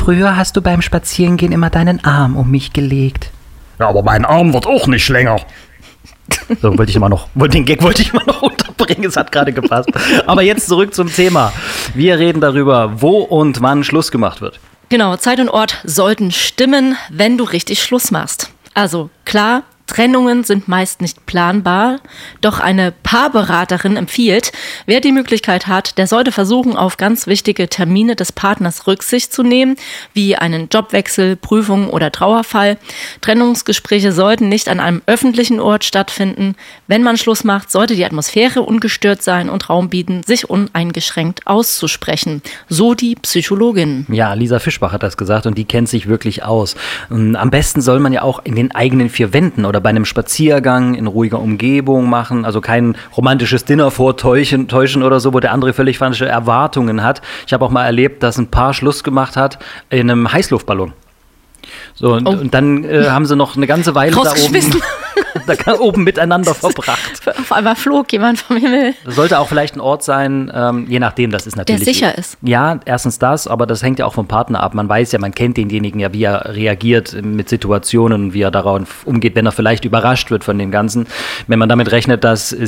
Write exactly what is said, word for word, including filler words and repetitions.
früher hast du beim Spazierengehen immer deinen Arm um mich gelegt. Ja, aber mein Arm wird auch nicht länger. So, wollte ich immer noch, den Gag wollte ich immer noch unterbringen, es hat gerade gepasst. Aber jetzt zurück zum Thema. Wir reden darüber, wo und wann Schluss gemacht wird. Genau, Zeit und Ort sollten stimmen, wenn du richtig Schluss machst. Also klar, Trennungen sind meist nicht planbar, doch eine Paarberaterin empfiehlt, wer die Möglichkeit hat, der sollte versuchen, auf ganz wichtige Termine des Partners Rücksicht zu nehmen, wie einen Jobwechsel, Prüfung oder Trauerfall. Trennungsgespräche sollten nicht an einem öffentlichen Ort stattfinden. Wenn man Schluss macht, sollte die Atmosphäre ungestört sein und Raum bieten, sich uneingeschränkt auszusprechen. So die Psychologin. Ja, Lisa Fischbach hat das gesagt und die kennt sich wirklich aus. Und am besten soll man ja auch in den eigenen vier Wänden oder bei einem Spaziergang in ruhiger Umgebung machen, also kein romantisches Dinner vortäuschen täuschen oder so, wo der andere völlig falsche Erwartungen hat. Ich habe auch mal erlebt, dass ein Paar Schluss gemacht hat in einem Heißluftballon. So, und, oh. und dann äh, haben sie noch eine ganze Weile da oben, da oben miteinander verbracht. Auf einmal flog jemand vom Himmel. Das sollte auch vielleicht ein Ort sein, ähm, je nachdem, das ist natürlich... Der sicher ist. Ja, erstens das, aber das hängt ja auch vom Partner ab. Man weiß ja, man kennt denjenigen ja, wie er reagiert mit Situationen, wie er darauf umgeht, wenn er vielleicht überrascht wird von dem Ganzen. Wenn man damit rechnet, dass